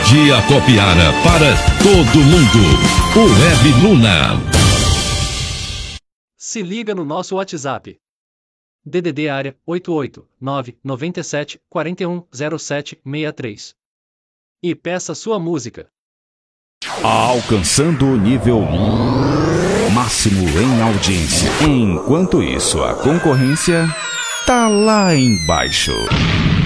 Dia Copiara para todo mundo. O Web Luna. Se liga no nosso WhatsApp. DDD área 88997410763. E peça sua música. Alcançando o nível máximo em audiência. Enquanto isso, a concorrência tá lá embaixo.